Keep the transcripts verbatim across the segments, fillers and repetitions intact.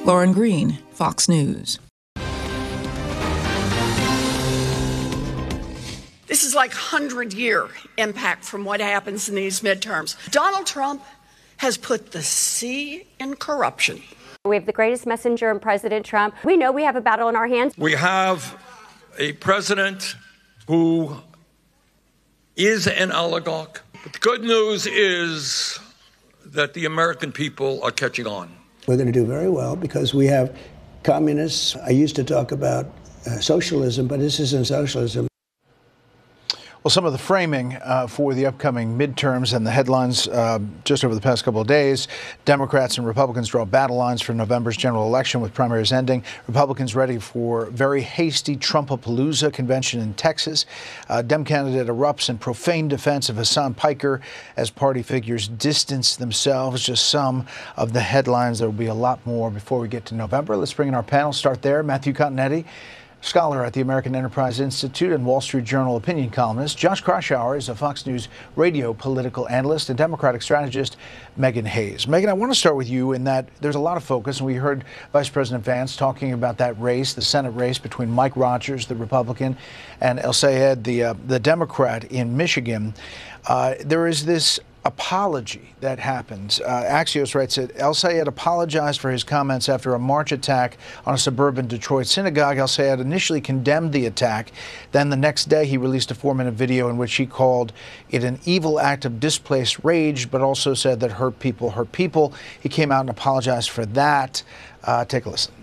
Lauren Green, Fox News. This is like hundred-year impact from what happens in these midterms. Donald Trump has put the C in corruption. We have the greatest messenger in President Trump. We know we have a battle in our hands. We have a president who is an oligarch. But the good news is that the American people are catching on. We're going to do very well because we have communists. I used to talk about uh, socialism, but this isn't socialism. Well, some of the framing uh, for the upcoming midterms and the headlines uh, just over the past couple of days. Democrats and Republicans draw battle lines for November's general election with primaries ending. Republicans ready for very hasty Trumpapalooza convention in Texas. Uh, Dem candidate erupts in profane defense of Hassan Piker as party figures distance themselves. Just some of the headlines. There will be a lot more before we get to November. Let's bring in our panel. Start there. Matthew Continetti, scholar at the American Enterprise Institute and Wall Street Journal opinion columnist. Josh Kraushaar is a Fox News radio political analyst, and Democratic strategist Megan Hayes. Megan, I want to start with you in that there's a lot of focus, and we heard Vice President Vance talking about that race, the Senate race between Mike Rogers, the Republican, and El Sayed, the, uh, the Democrat in Michigan. Uh, there is this apology that happens. Uh, Axios writes that El Sayed apologized for his comments after a March attack on a suburban Detroit synagogue. El Sayed initially condemned the attack. Then the next day he released a four-minute video in which he called it an evil act of displaced rage, but also said that hurt people hurt people. He came out and apologized for that. Uh, take a listen.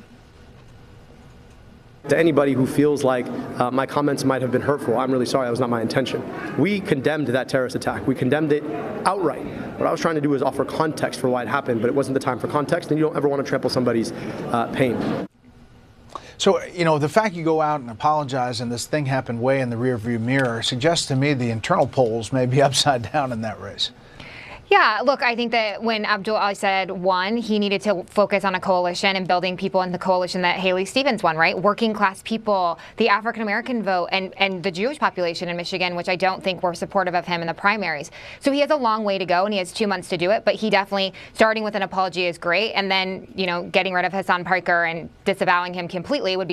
To anybody who feels like uh, my comments might have been hurtful, I'm really sorry. That was not my intention. We condemned that terrorist attack. We condemned it outright. What I was trying to do was offer context for why it happened, but it wasn't the time for context, and you don't ever want to trample somebody's uh, pain. So, you know, the fact you go out and apologize and this thing happened way in the rearview mirror suggests to me the internal polls may be upside down in that race. Yeah, look, I think that when Abdul al-Sayed won, he needed to focus on a coalition and building people in the coalition that Haley Stevens won, right? Working class people, the African-American vote, and, and the Jewish population in Michigan, which I don't think were supportive of him in the primaries. So he has a long way to go, and he has two months to do it, but he definitely, starting with an apology is great, and then, you know, getting rid of Hassan Piker and disavowing him completely would be